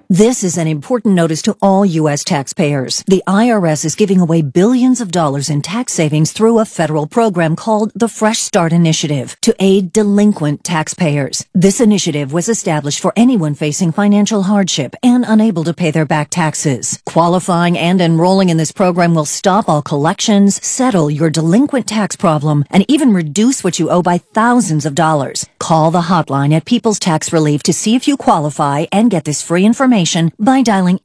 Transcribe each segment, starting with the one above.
This is an important notice to all U.S. taxpayers. The IRS is giving away billions of dollars in tax savings through a federal program called the Fresh Start Initiative to aid delinquent taxpayers. This initiative was established for anyone facing financial hardship and unable to pay their back taxes. Qualifying and enrolling in this program will stop all collections, settle your delinquent tax problem, and even reduce what you owe by thousands of dollars. Call the hotline at People's Tax Relief to see if you qualify and get this free information by dialing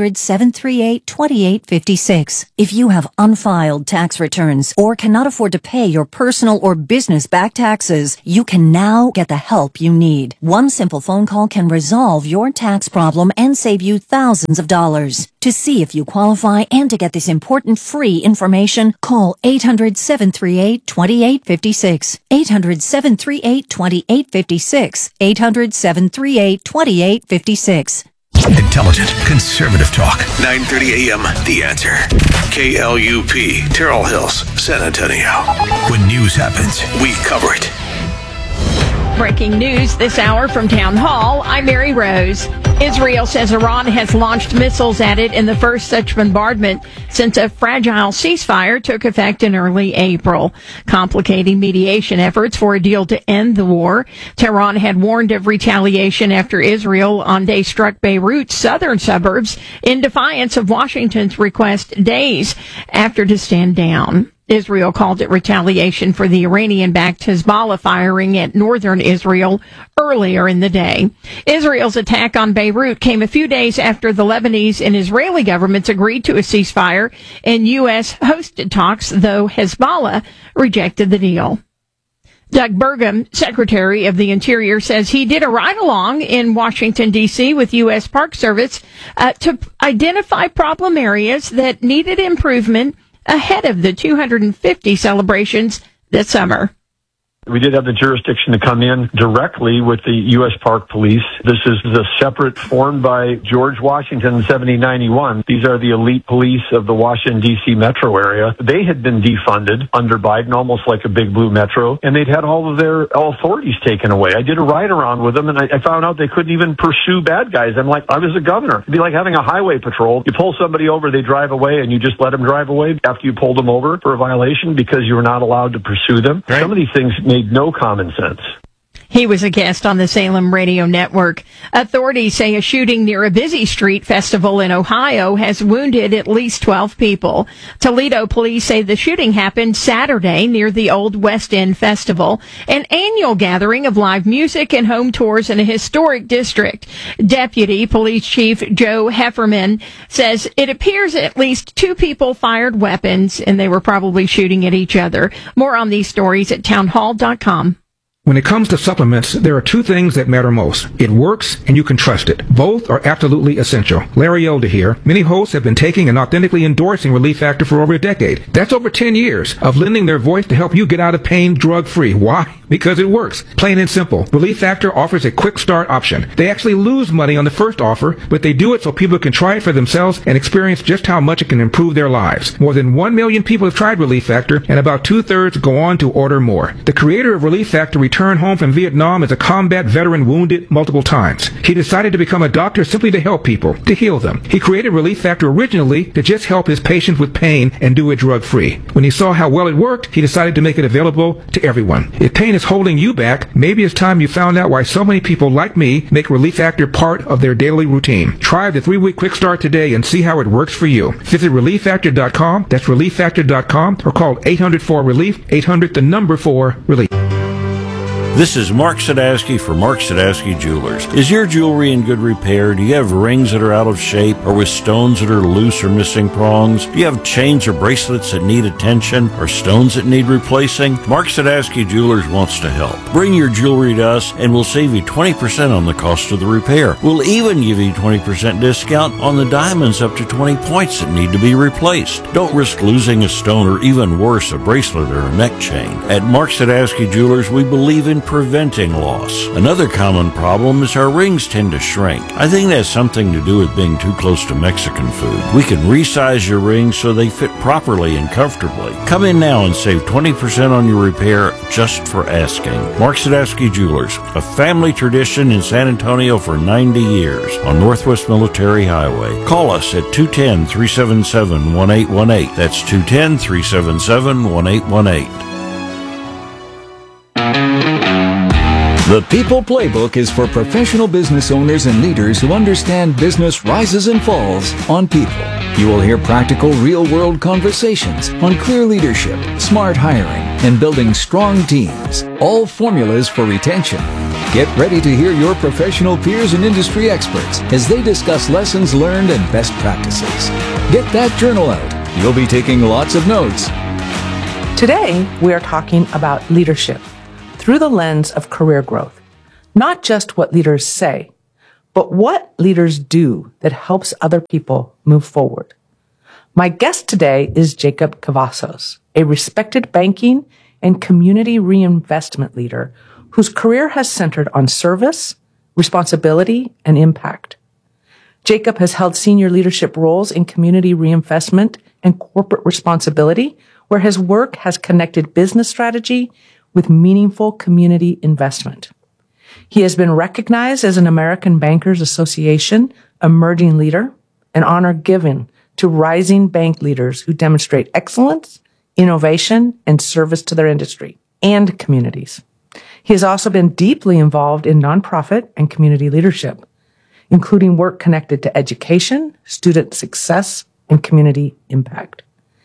800-738-2856. If you have unfiled tax returns or cannot afford to pay your personal or business back taxes, you can now get the help you need. One simple phone call can resolve your tax problem and save you thousands of dollars. To see if you qualify and to get this important free information, call 800-738-2856. 800-738-2856. 800-738-2856. Intelligent, conservative talk. 9:30 a.m. The Answer. KLUP, Terrell Hills, San Antonio. When news happens, we cover it. Breaking news this hour from Town Hall. I'm Mary Rose. Israel says Iran has launched missiles at it in the first such bombardment since a fragile ceasefire took effect in early April, complicating mediation efforts for a deal to end the war. Tehran had warned of retaliation after Israel on day struck Beirut's southern suburbs in defiance of Washington's request days after to stand down. Israel called it retaliation for the Iranian-backed Hezbollah firing at northern Israel earlier in the day. Israel's attack on Beirut came a few days after the Lebanese and Israeli governments agreed to a ceasefire in U.S.-hosted talks, though Hezbollah rejected the deal. Doug Burgum, Secretary of the Interior, says he did a ride-along in Washington, D.C. with U.S. Park Service to identify problem areas that needed improvement ahead of the 250 celebrations this summer. We did have the jurisdiction to come in directly with the U.S. Park Police. This is a separate formed by George Washington in 1791. These are the elite police of the Washington, D.C. metro area. They had been defunded under Biden, almost like a big blue metro, and they'd had all of their authorities taken away. I did a ride around with them, and I found out they couldn't even pursue bad guys. I'm like, I was a governor. It'd be like having a highway patrol. You pull somebody over, they drive away, and you just let them drive away after you pulled them over for a violation because you were not allowed to pursue them. Right. Some of these things made no common sense. He was a guest on the Salem Radio Network. Authorities say a shooting near a busy street festival in Ohio has wounded at least 12 people. Toledo police say the shooting happened Saturday near the Old West End Festival, an annual gathering of live music and home tours in a historic district. Deputy Police Chief Joe Hefferman says it appears at least 2 people fired weapons and they were probably shooting at each other. More on these stories at townhall.com. When it comes to supplements, there are 2 things that matter most. It works, and you can trust it. Both are absolutely essential. Larry Elder here. Many hosts have been taking and authentically endorsing Relief Factor for over a decade. That's over 10 years of lending their voice to help you get out of pain drug-free. Why? Because it works. Plain and simple. Relief Factor offers a quick start option. They actually lose money on the first offer, but they do it so people can try it for themselves and experience just how much it can improve their lives. More than 1 million people have tried Relief Factor, and about 2/3 go on to order more. The creator of Relief Factor returned home from Vietnam as a combat veteran wounded multiple times. He decided to become a doctor simply to help people, to heal them. He created Relief Factor originally to just help his patients with pain and do it drug-free. When he saw how well it worked, he decided to make it available to everyone. If pain is holding you back, maybe it's time you found out why so many people like me make Relief Factor part of their daily routine. Try the 3-week quick start today and see how it works for you. Visit ReliefFactor.com, that's ReliefFactor.com, or call 800-4-RELIEF, 800-4-RELIEF. This is Mark Sadowski for Mark Sadowski Jewelers. Is your jewelry in good repair? Do you have rings that are out of shape or with stones that are loose or missing prongs? Do you have chains or bracelets that need attention or stones that need replacing? Mark Sadowski Jewelers wants to help. Bring your jewelry to us and we'll save you 20% on the cost of the repair. We'll even give you 20% discount on the diamonds up to 20 points that need to be replaced. Don't risk losing a stone or even worse, a bracelet or a neck chain. At Mark Sadowski Jewelers, we believe in preventing loss. Another common problem is our rings tend to shrink. I think that has something to do with being too close to Mexican food. We can resize your rings so they fit properly and comfortably. Come in now and save 20% on your repair just for asking. Mark Sadowski Jewelers, a family tradition in San Antonio for 90 years on Northwest Military Highway. Call us at 210-377-1818. That's 210-377-1818. The People Playbook is for professional business owners and leaders who understand business rises and falls on people. You will hear practical, real-world conversations on clear leadership, smart hiring, and building strong teams. All formulas for retention. Get ready to hear your professional peers and industry experts as they discuss lessons learned and best practices. Get that journal out. You'll be taking lots of notes. Today, we are talking about leadership through the lens of career growth. Not just what leaders say, but what leaders do that helps other people move forward. My guest today is Jacob Cavazos, a respected banking and community reinvestment leader whose career has centered on service, responsibility, and impact. Jacob has held senior leadership roles in community reinvestment and corporate responsibility, where his work has connected business strategy with meaningful community investment. He has been recognized as an American Bankers Association Emerging Leader, an honor given to rising bank leaders who demonstrate excellence, innovation, and service to their industry and communities. He has also been deeply involved in nonprofit and community leadership, including work connected to education, student success, and community impact.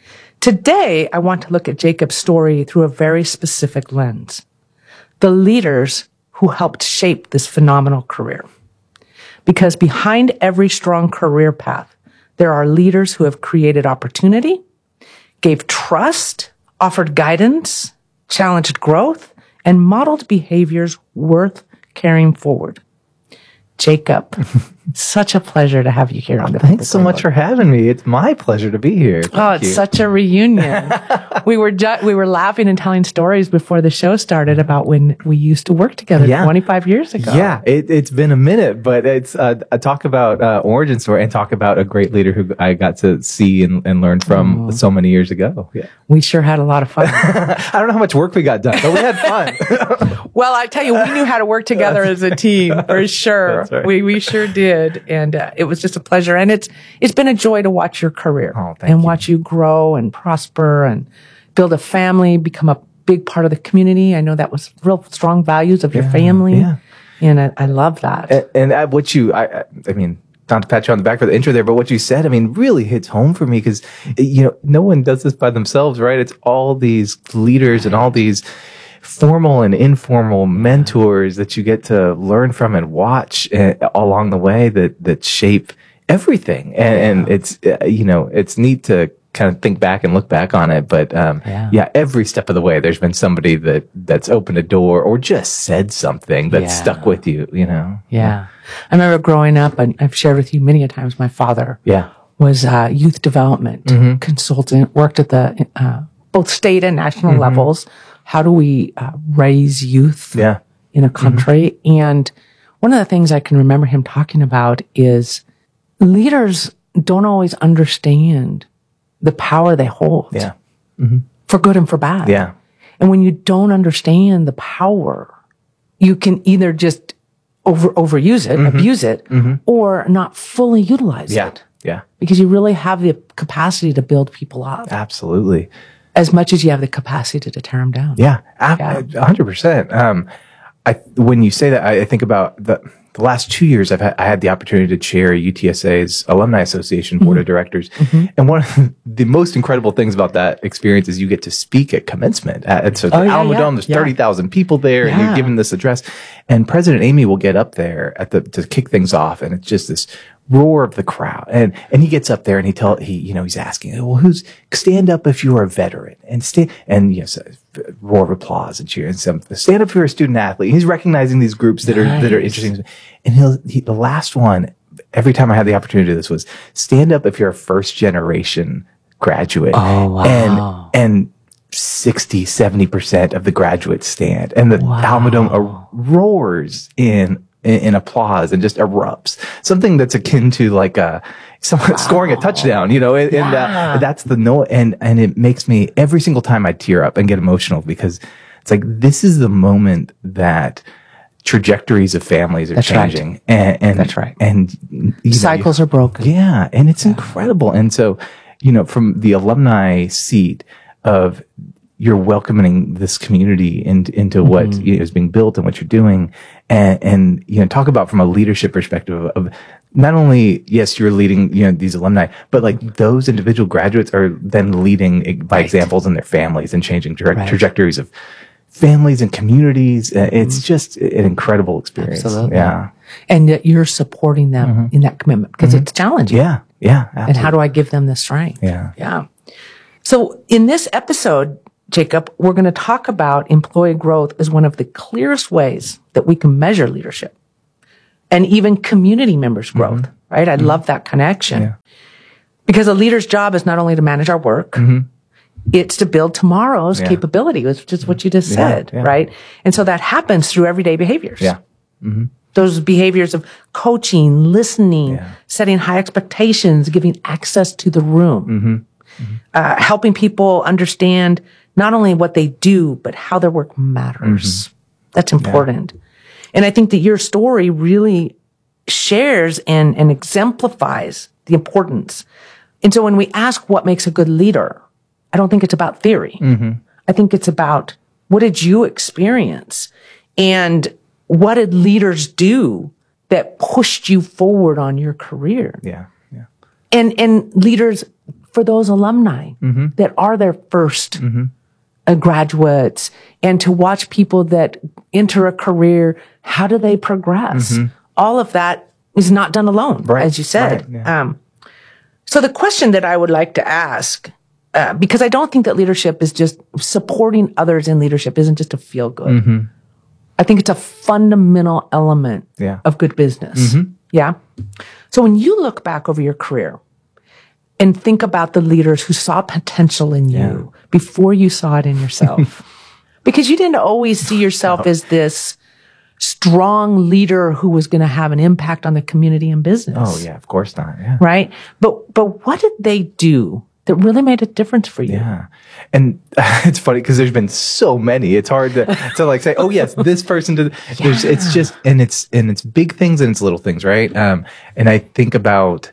Today, I want to look at Jacob's story through a very specific lens. The leaders who helped shape this phenomenal career. Because behind every strong career path, there are leaders who have created opportunity, gave trust, offered guidance, challenged growth, and modeled behaviors worth carrying forward. Jacob, such a pleasure to have you here on the Thanks so much for having me. It's my pleasure to be here. Thank you. Such a reunion. we were laughing and telling stories before the show started about when we used to work together 25 years ago. Yeah, it's been a minute, but it's I talk about origin story and talk about a great leader who I got to see and learn from so many years ago. Yeah, we sure had a lot of fun. I don't know how much work we got done, but we had fun. Well, I tell you, we knew how to work together as a team for sure. That's right. We sure did, and it was just a pleasure. And it's been a joy to watch your career and watch you grow and prosper and build a family, become a big part of the community. I know that was real strong values of your family, and I love that. And what you, I mean, not to pat you on the back for the intro there, but what you said, I mean, really hits home for me because, no one does this by themselves, right? It's all these leaders and all these formal and informal mentors that you get to learn from and watch along the way that shape everything. And it's, it's neat to kind of think back and look back on it. But, every step of the way, there's been somebody that's opened a door or just said something that stuck with you, Yeah. I remember growing up, and I've shared with you many a times, my father was a youth development consultant, worked at the, both state and national levels. How do we raise youth in a country? And one of the things I can remember him talking about is leaders don't always understand the power they hold for good and for bad. Yeah. And when you don't understand the power, you can either just overuse it, abuse it, or not fully utilize it. Yeah. Because you really have the capacity to build people up. Absolutely. As much as you have the capacity to tear them down. Yeah, 100%. When you say that, I think about the last 2 years. I had the opportunity to chair UTSA's Alumni Association Board of Directors, and one of the most incredible things about that experience is you get to speak at commencement. So at the Alamo Dome, there's 30,000 people there, and you're giving this address. And President Amy will get up there to kick things off, and it's just this roar of the crowd. And he gets up there and he's asking, well, stand up if you're a veteran and roar of applause and cheer and stand up if you're a student athlete. He's recognizing these groups that are interesting. And the last one, every time I had the opportunity to do this, was stand up if you're a first generation graduate. Oh, wow. And 60, 70% of the graduates stand, and the Alma Dome roars in applause and just erupts. Something that's akin to like someone scoring a touchdown, and that's the noise. And it makes me, every single time I tear up and get emotional, because it's like, this is the moment that trajectories of families are changing. Right. And that's right. And cycles are broken. Yeah. And it's incredible. And so, from the alumni seat of, you're welcoming this community into what is being built and what you're doing. And talk about from a leadership perspective of not only, yes, you're leading, these alumni, but like those individual graduates are then leading by examples in their families and changing trajectories of families and communities. It's just an incredible experience. Absolutely. Yeah. And that you're supporting them in that commitment, because it's challenging. Yeah. Yeah. Absolutely. And how do I give them the strength? Yeah. Yeah. So in this episode, Jacob, we're going to talk about employee growth as one of the clearest ways that we can measure leadership and even community members' growth, right? I love that connection because a leader's job is not only to manage our work, it's to build tomorrow's capability, which is what you just said, right? And so that happens through everyday behaviors. Yeah. Those behaviors of coaching, listening, setting high expectations, giving access to the room, helping people understand not only what they do, but how their work matters. That's important. And I think that your story really shares and exemplifies the importance. And so when we ask what makes a good leader, I don't think it's about theory. I think it's about, what did you experience? And what did leaders do that pushed you forward on your career? Yeah. Yeah. And leaders, for those alumni that are their first graduates, and to watch people that enter a career, how do they progress? All of that is not done alone, as you said. Right. Yeah. So the question that I would like to ask, because I don't think that leadership is just supporting others in leadership isn't just a feel good. I think it's a fundamental element of good business. Yeah. So when you look back over your career and think about the leaders who saw potential in you before you saw it in yourself, because you didn't always see yourself as this strong leader who was going to have an impact on the community and business. Oh yeah, of course not. Yeah. Right. But what did they do that really made a difference for you? Yeah. And it's funny because there's been so many. It's hard to like say, oh yes, this person did. It's just, and it's big things and it's little things, right? And I think about,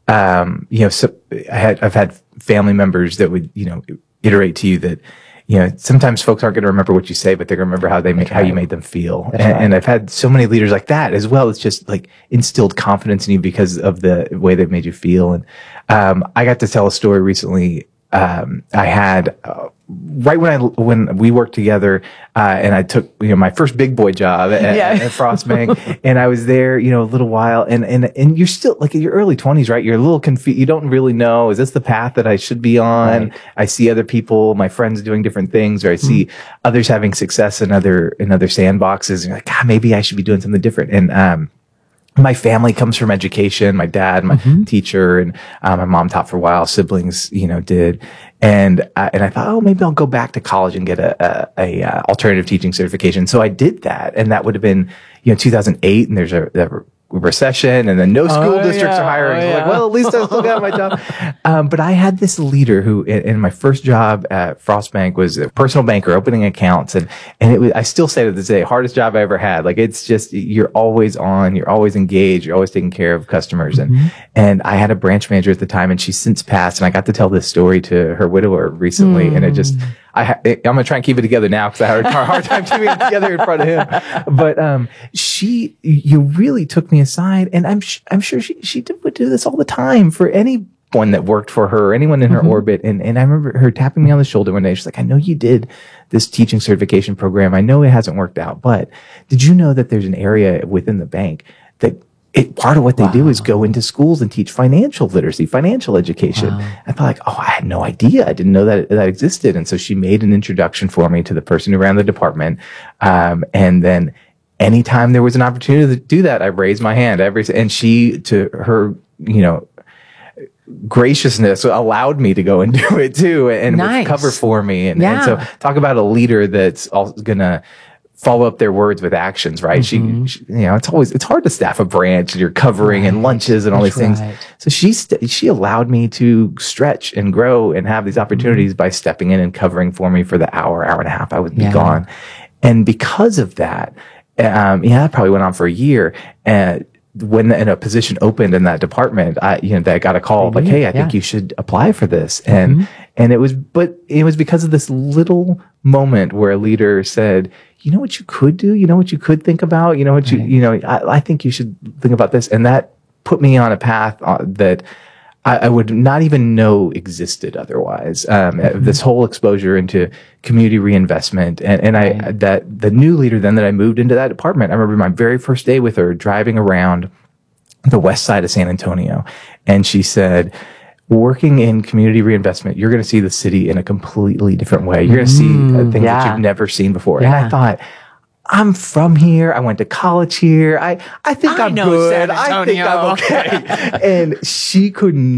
so I've had family members that would, iterate to you that, sometimes folks aren't going to remember what you say, but they're going to remember how you made them feel. And I've had so many leaders like that as well. It's just like instilled confidence in you because of the way they've made you feel. And I got to tell a story recently. I had right when we worked together, and I took my first big boy job at Frost Bank, and I was there a little while, and you're still like in your early 20s, right? You're a little confused. You don't really know, is this the path that I should be on? Right. I see other people, my friends doing different things, or I see others having success in other sandboxes, and you're like, God, maybe I should be doing something different. And my family comes from education. My dad, my teacher, and my mom taught for a while. Siblings, did. And I thought, oh, maybe I'll go back to college and get a alternative teaching certification. So I did that, and that would have been 2008. And there's a recession, and then no school districts are hiring. So like, well, at least I still got my job. But I had this leader who, in my first job at Frost Bank, was a personal banker opening accounts, and it was, I still say to this day, hardest job I ever had. Like, it's just, you're always on, you're always engaged, you're always taking care of customers. And I had a branch manager at the time, and she's since passed, and I got to tell this story to her widower recently, and it just, I'm going to try and keep it together now because I had a hard time keeping it together in front of him. But you really took me aside, and I'm sure she would do this all the time for anyone that worked for her, or anyone in her orbit. And I remember her tapping me on the shoulder one day. She's like, I know you did this teaching certification program. I know it hasn't worked out, but did you know that there's an area within the bank that part of what they do is go into schools and teach financial literacy, financial education. I thought like, I had no idea. I didn't know that existed. And so she made an introduction for me to the person who ran the department. And then anytime there was an opportunity to do that, I raised my hand and she, to her, graciousness allowed me to go and do it too, and would cover for me. And so talk about a leader that's also gonna follow up their words with actions, right? She it's hard to staff a branch and you're covering and lunches and all these things. So she allowed me to stretch and grow and have these opportunities by stepping in and covering for me for the hour and a half I would be gone. And because of that, that probably went on for a year. And when a position opened in that department, I got a call like, "Hey, I think you should apply for this." And it was because of this little moment where a leader said, "You know what you could do? You know what you could think about? You know what I think you should think about this." And that put me on a path that I would not even know existed otherwise. This whole exposure into community reinvestment, and that the new leader then that I moved into that department. I remember my very first day with her driving around the west side of San Antonio, and she said, "Working in community reinvestment, you're going to see the city in a completely different way. You're going to see things that you've never seen before." And I thought, I'm from here. I went to college here. I think I'm good. I think I'm okay. And she could